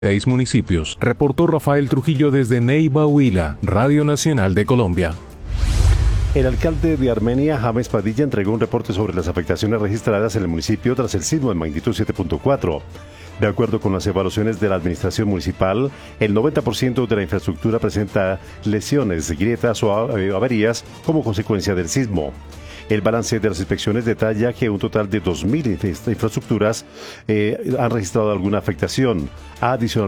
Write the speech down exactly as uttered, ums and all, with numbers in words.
Seis municipios, reportó Rafael Trujillo desde Neiva, Huila, Radio Nacional de Colombia. El alcalde de Armenia, James Padilla, entregó un reporte sobre las afectaciones registradas en el municipio tras el sismo de magnitud siete punto cuatro. De acuerdo con las evaluaciones de la administración municipal, el noventa por ciento de la infraestructura presenta lesiones, grietas o averías como consecuencia del sismo. El balance de las inspecciones detalla que un total de dos mil infraestructuras eh, han registrado alguna afectación. Adicionalmente,